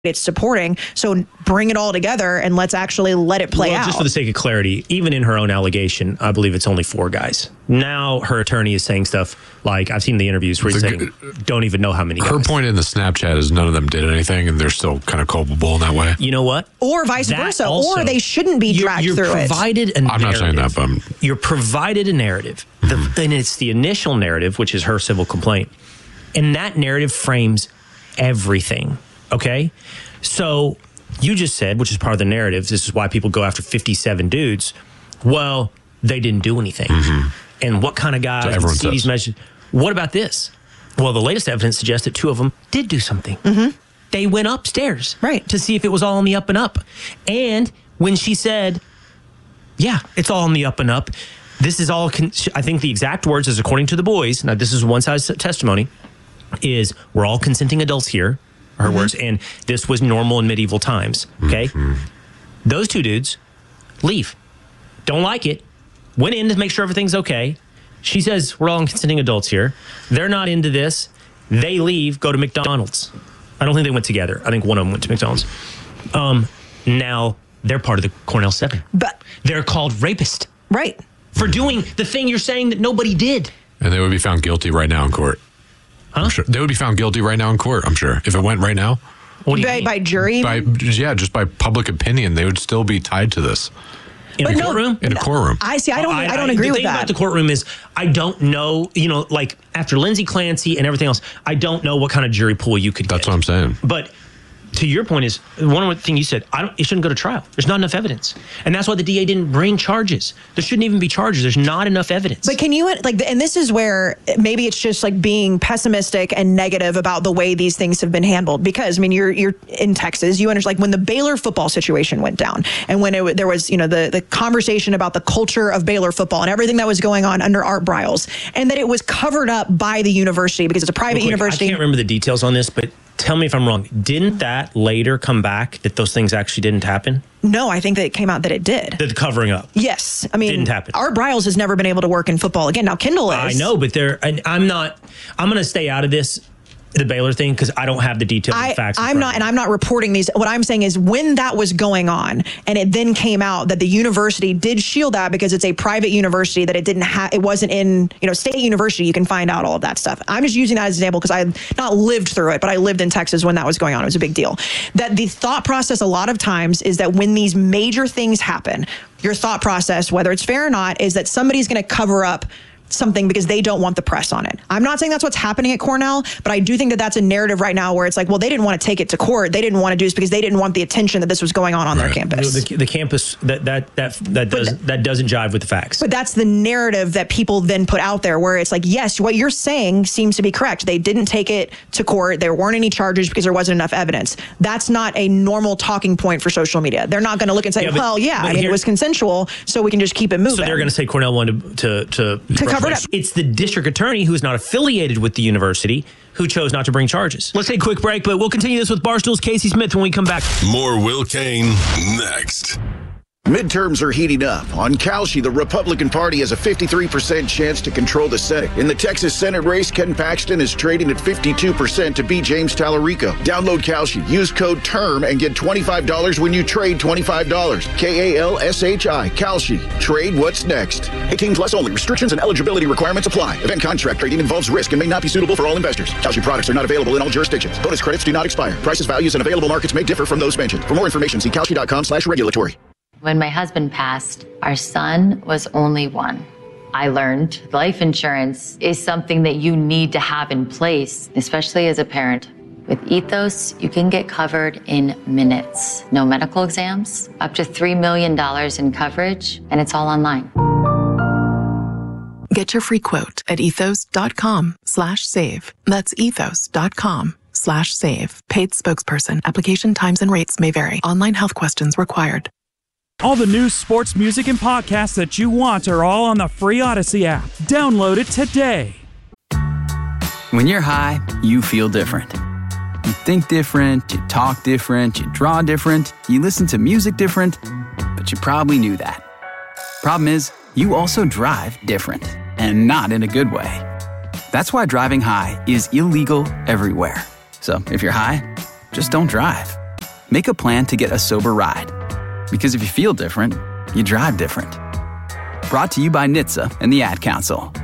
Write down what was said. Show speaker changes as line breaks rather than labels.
it's supporting. So bring it all together and let's actually let it play out.
Just for the sake of clarity, even in her own allegation, I believe it's only 4 guys. Now her attorney is saying stuff like, I've seen the interviews where he's saying, don't even know how many guys.
Her point in the Snapchat is none of them did anything and they're still kind of culpable in that way.
You know what?
Or vice versa. Or they shouldn't be dragged through it.
You're provided a narrative.
I'm not saying that, but...
You're provided a narrative. And it's the initial narrative, which is her civil complaint. And that narrative frames everything. Okay? So you just said, which is part of the narrative, this is why people go after 57 dudes. Well, they didn't do anything. And what kind of guys
so
see these messages? What about this? Well, the latest evidence suggests that 2 of them did do something. They went upstairs to see if it was all on the up and up. And when she said, yeah, it's all on the up and up, this is all, I think the exact words is according to the boys, now this is one side's testimony, is we're all consenting adults here, her words, and this was normal in medieval times, okay? Those 2 dudes leave. Don't like it. Went in to make sure everything's okay. She says, we're all consenting adults here. They're not into this. They leave, go to McDonald's. I don't think they went together. I think one of them went to McDonald's. Now, they're part of the Cornell 7.
But
they're called rapists.
Right.
For doing the thing you're saying that nobody did.
And they would be found guilty right now in court.
Huh?
I'm sure. They would be found guilty right now in court, I'm sure. If it went right now.
What do you mean?
By jury?
Just by public opinion, they would still be tied to this.
In a courtroom?
In a courtroom.
I don't agree with that.
The thing about the courtroom is, I don't know, like after Lindsay Clancy and everything else, I don't know what kind of jury pool you could get.
That's what I'm saying.
But to your point is, one thing you said, it shouldn't go to trial. There's not enough evidence. And that's why the DA didn't bring charges. There shouldn't even be charges. There's not enough evidence.
But can you, and this is where maybe it's just like being pessimistic and negative about the way these things have been handled. Because, I mean, you're in Texas, you understand, like when the Baylor football situation went down and when there was, the conversation about the culture of Baylor football and everything that was going on under Art Briles, and that it was covered up by the university because it's a private university.
I can't remember the details on this, but tell me if I'm wrong. Didn't that later come back that those things actually didn't happen?
No, I think that it came out that it did.
The covering up.
Yes. I mean,
didn't happen.
Art Briles has never been able to work in football again. Now, Kendall is.
I know, but I'm going to stay out of this, the Baylor thing, because I don't have the details and facts.
I'm not reporting these. What I'm saying is when that was going on and it then came out that the university did shield that because it's a private university, that it wasn't in, state university, you can find out all of that stuff. I'm just using that as an example because I've not lived through it, but I lived in Texas when that was going on. It was a big deal. That the thought process a lot of times is that when these major things happen, your thought process, whether it's fair or not, is that somebody's going to cover up something because they don't want the press on it. I'm not saying that's what's happening at Cornell, but I do think that that's a narrative right now where it's like, well, they didn't want to take it to court. They didn't want to do this because they didn't want the attention that this was going on their campus.
The campus that doesn't jive with the facts.
But that's the narrative that people then put out there where it's like, yes, what you're saying seems to be correct. They didn't take it to court. There weren't any charges because there wasn't enough evidence. That's not a normal talking point for social media. They're not going to look and say, it was consensual, so we can just keep it moving.
So they're going to say Cornell wanted to cover it up. It's the district attorney who is not affiliated with the university who chose not to bring charges. Let's take a quick break, but we'll continue this with Barstool's Casey Smith when we come back.
More Will Kane next.
Midterms are heating up. On Kalshi, the Republican Party has a 53% chance to control the Senate. In the Texas Senate race, Ken Paxton is trading at 52% to beat James Tallarico. Download Kalshi, use code TERM, and get $25 when you trade $25. Kalshi. Kalshi. Trade what's next. 18 plus only. Restrictions and eligibility requirements apply. Event contract trading involves risk and may not be suitable for all investors. Kalshi products are not available in all jurisdictions. Bonus credits do not expire. Prices, values, and available markets may differ from those mentioned. For more information, see kalshi.com/regulatory.
When my husband passed, our son was only 1. I learned life insurance is something that you need to have in place, especially as a parent. With Ethos, you can get covered in minutes. No medical exams, up to $3 million in coverage, and it's all online.
Get your free quote at ethos.com/save. That's ethos.com/save. Paid spokesperson. Application times and rates may vary. Online health questions required.
All the news, sports, music, and podcasts that you want are all on the free Odyssey app. Download it today.
When you're high, you feel different. You think different, you talk different, you draw different, you listen to music different, but you probably knew that. Problem is, you also drive different, and not in a good way. That's why driving high is illegal everywhere. So if you're high, just don't drive. make a plan to get a sober ride. Because if you feel different, you drive different. Brought to you by NHTSA and the Ad Council.